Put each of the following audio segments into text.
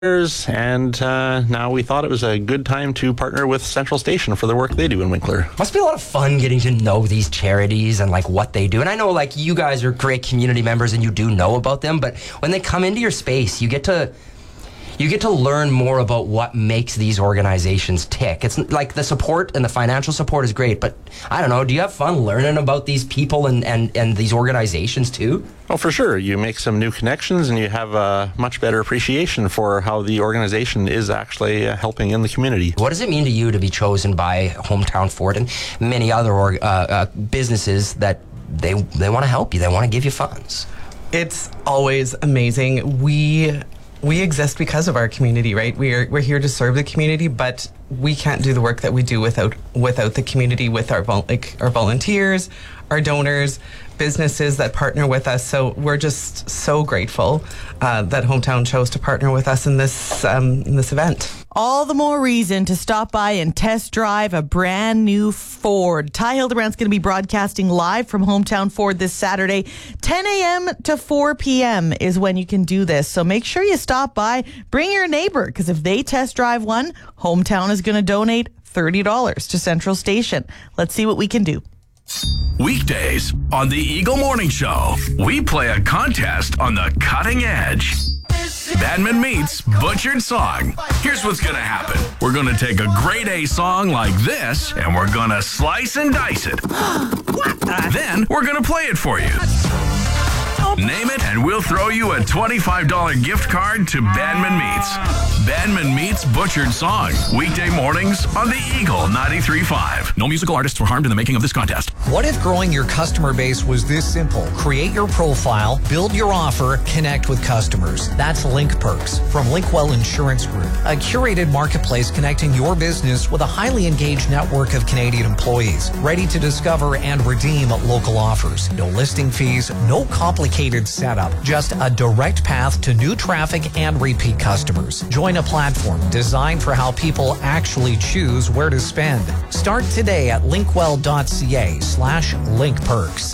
And now we thought it was a good time to partner with Central Station for the work they do in Winkler. Must be a lot of fun getting to know these charities and like what they do. And I know like you guys are great community members and you do know about them, but when they come into your space, you get to learn more about what makes these organizations tick. It's like the support and the financial support is great, but I don't know, do you have fun learning about these people and these organizations too? Oh, for sure. You make some new connections and you have a much better appreciation for how the organization is actually helping in the community. What does it mean to you to be chosen by Hometown Ford and many other businesses that they want to help you, they want to give you funds? It's always amazing. We exist because of our community, right? We're here to serve the community, but we can't do the work that we do without the community, with our volunteers, our donors, businesses that partner with us. So we're just so grateful that Hometown chose to partner with us in this event. All the more reason to stop by and test drive a brand new Ford. Ty Hildebrand's going to be broadcasting live from Hometown Ford this Saturday. 10 a.m. to 4 p.m. is when you can do this. So make sure you stop by. Bring your neighbor, because if they test drive one, Hometown is going to donate $30 to Central Station. Let's see what we can do. Weekdays on the Eagle Morning Show, we play a contest on the cutting edge. Badman meets Butchered Song. Here's what's going to happen. We're going to take a grade A song like this, and we're going to slice and dice it. Then we're going to play it for you. Name it, and we'll throw you a $25 gift card to Badman Meets. Badman Meets Butchered Song. Weekday mornings on the Eagle 93.5. No musical artists were harmed in the making of this contest. What if growing your customer base was this simple? Create your profile, build your offer, connect with customers. That's Link Perks from Linkwell Insurance Group, a curated marketplace connecting your business with a highly engaged network of Canadian employees, ready to discover and redeem local offers. No listing fees, no complicated setup, just a direct path to new traffic and repeat customers. Join a platform designed for how people actually choose where to spend. Start today at linkwell.ca/linkperks.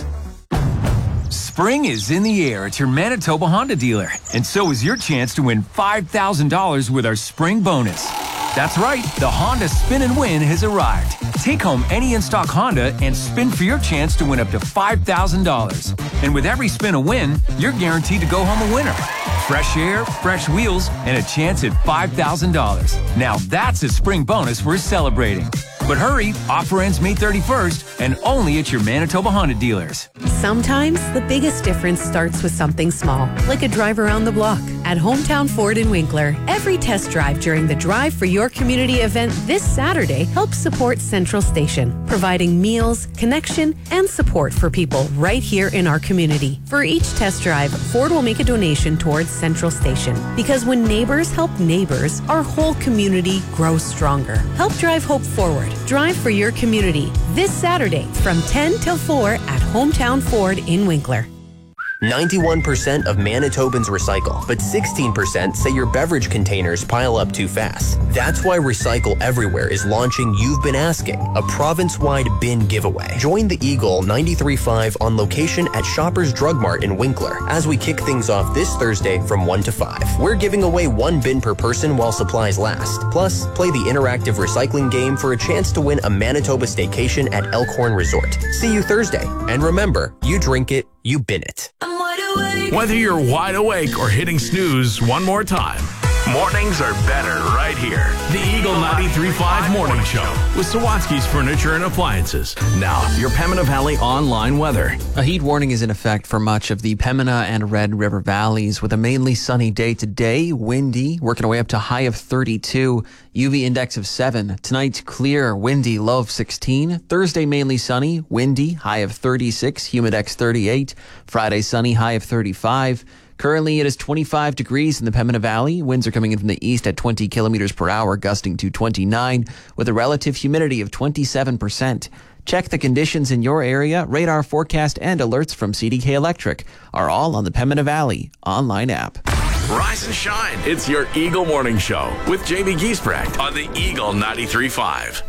Spring is in the air at your Manitoba Honda dealer, and so is your chance to win $5,000 with our spring bonus. That's right, the Honda Spin and Win has arrived. Take home any in-stock Honda and spin for your chance to win up to $5,000. And with every spin a win, you're guaranteed to go home a winner. Fresh air, fresh wheels, and a chance at $5,000. Now that's a spring bonus worth celebrating. But hurry, offer ends May 31st and only at your Manitoba Honda dealers. Sometimes the biggest difference starts with something small, like a drive around the block. At Hometown Ford in Winkler, every test drive during the Drive for Your Community event this Saturday helps support Central Station, providing meals, connection, and support for people right here in our community. For each test drive, Ford will make a donation towards Central Station, because when neighbors help neighbors, our whole community grows stronger. Help drive hope forward. Drive for Your Community this Saturday from 10 till 4 at Hometown Ford in Winkler. 91% of Manitobans recycle, but 16% say your beverage containers pile up too fast. That's why Recycle Everywhere is launching You've Been Asking, a province-wide bin giveaway. Join the Eagle 93.5 on location at Shoppers Drug Mart in Winkler as we kick things off this Thursday from 1 to 5. We're giving away 1 bin per person while supplies last. Plus, play the interactive recycling game for a chance to win a Manitoba staycation at Elkhorn Resort. See you Thursday. And remember, you drink it, you bin it. Whether you're wide awake or hitting snooze one more time, mornings are better right here. The Eagle 93.5 Morning Show with Sawatsky's Furniture and Appliances. Now, your Pembina Valley online weather. A heat warning is in effect for much of the Pembina and Red River valleys with a mainly sunny day today, windy, working our way up to high of 32, UV index of 7. Tonight, clear, windy, low of 16. Thursday, mainly sunny, windy, high of 36, humidex 38. Friday, sunny, high of 35. Currently, it is 25 degrees in the Pembina Valley. Winds are coming in from the east at 20 kilometers per hour, gusting to 29, with a relative humidity of 27%. Check the conditions in your area. Radar forecast and alerts from CDK Electric are all on the Pembina Valley online app. Rise and shine. It's your Eagle Morning Show with Jamie Giesbrecht on the Eagle 93.5.